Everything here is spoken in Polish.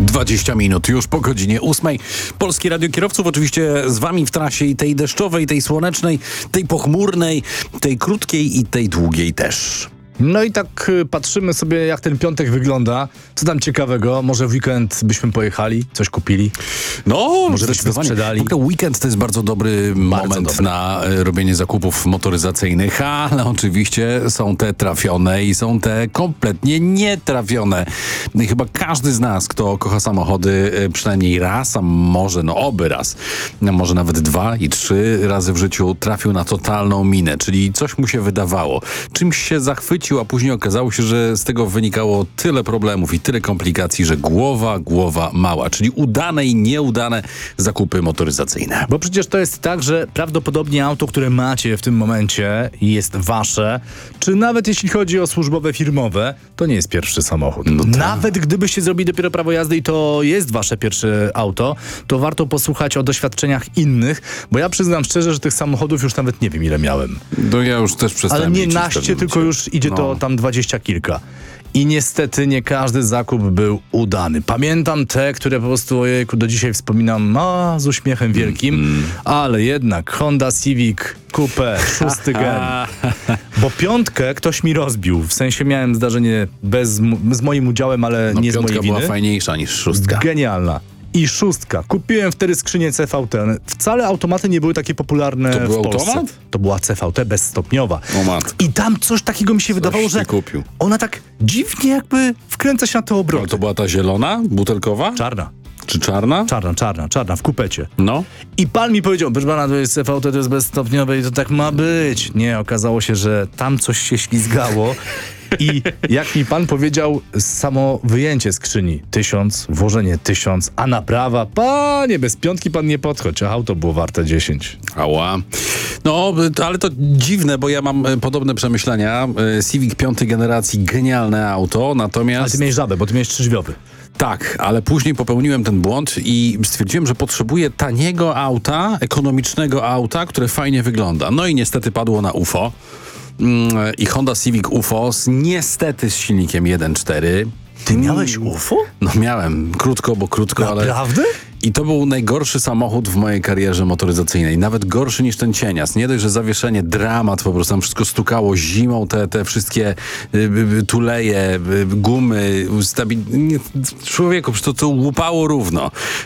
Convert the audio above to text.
20 minut już po godzinie 8. Polskie Radio Kierowców oczywiście z wami w trasie i tej deszczowej, tej słonecznej, tej pochmurnej, tej krótkiej i tej długiej też. No i tak patrzymy sobie, jak ten piątek wygląda. Co tam ciekawego? Może w weekend byśmy pojechali, coś kupili? No, może byśmy zdecydowanie. sprzedali. W ogóle weekend to jest bardzo dobry moment dobry. na robienie zakupów motoryzacyjnych, ale oczywiście są te trafione i są te kompletnie nietrafione. No i chyba każdy z nas, kto kocha samochody, przynajmniej raz, a może oby raz, może nawet 2 i 3 razy w życiu trafił na totalną minę, czyli coś mu się wydawało. Czymś się zachwycił, a później okazało się, że z tego wynikało tyle problemów i tyle komplikacji, że głowa mała, czyli udane i nieudane zakupy motoryzacyjne. Bo przecież to jest tak, że prawdopodobnie auto, które macie w tym momencie jest wasze, czy nawet jeśli chodzi o służbowe, firmowe, to nie jest pierwszy samochód. No tak. Nawet gdybyście zrobili dopiero prawo jazdy i to jest wasze pierwsze auto, to warto posłuchać o doświadczeniach innych, bo ja przyznam szczerze, że tych samochodów już nawet nie wiem ile miałem. No ja już też przestałem Ale nie liczyć w naście, pewnym tylko momencie. już idzie to tam 20 kilka. I niestety nie każdy zakup był udany. Pamiętam te, które po prostu ojejku, do dzisiaj wspominam z uśmiechem wielkim, ale jednak Honda Civic Coupe 6 gen. Bo 5 ktoś mi rozbił. W sensie miałem zdarzenie z moim udziałem, ale nie z mojej 5 winy. była fajniejsza niż 6. Genialna. I 6. Kupiłem wtedy skrzynię CVT. Wcale automaty nie były takie popularne To był w Polsce. automat? To była CVT bezstopniowa. O matko. I tam coś takiego mi się wydawało, ty że kupił. ona tak dziwnie jakby wkręca się na te obroty. Ale to była ta zielona, butelkowa? Czarna. Czy czarna? Czarna, w kupecie. No. I pan mi powiedział, proszę pana, to jest CVT, to jest bezstopniowe i to tak ma być. Nie, okazało się, że tam coś się ślizgało. I jak mi pan powiedział, samo wyjęcie skrzyni 1000, włożenie 1000, a naprawa, panie, bez 5 pan nie podchodź, a auto było warte 10. Ała. No, ale to dziwne, bo ja mam podobne przemyślenia. Civic 5 generacji, genialne auto, Ale natomiast... ty miałeś żabę, bo ty miałeś trzyżwiowy. Tak, ale później popełniłem ten błąd i stwierdziłem, że potrzebuję taniego auta, ekonomicznego auta, które fajnie wygląda. No i niestety padło na UFO. I Honda Civic UFO, niestety z silnikiem 1.4. Ty miałeś UFO? No miałem, krótko, ale... Naprawdę? I to był najgorszy samochód w mojej karierze motoryzacyjnej. Nawet gorszy niż ten cienias. Nie dość, że zawieszenie, dramat, po prostu tam wszystko stukało zimą, te wszystkie tuleje, gumy, człowieku, przecież to łupało równo.